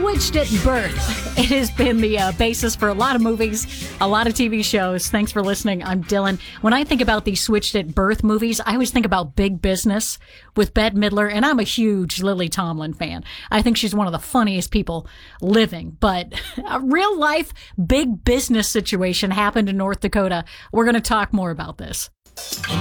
Switched at Birth. It has been the basis for a lot of movies, a lot of TV shows. Thanks for listening. I'm Dylan. When I think about these Switched at Birth movies, I always think about Big Business with Bette Midler, and I'm a huge Lily Tomlin fan. I think she's one of the funniest people living. But a real life big business situation happened in North Dakota. We're going to talk more about this.